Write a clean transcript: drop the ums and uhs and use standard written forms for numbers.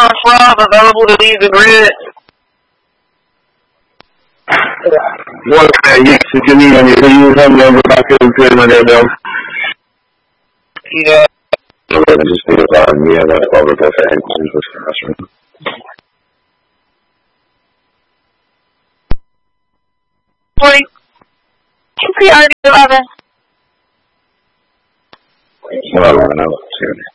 Rob available to leave the grid? One thing, yes, if you need any, can you help me over back in the grid when they're done? Yeah. Okay, just be about me and that over there for headquarters with the restroom. Wait. QPR 11. Well, I don't know.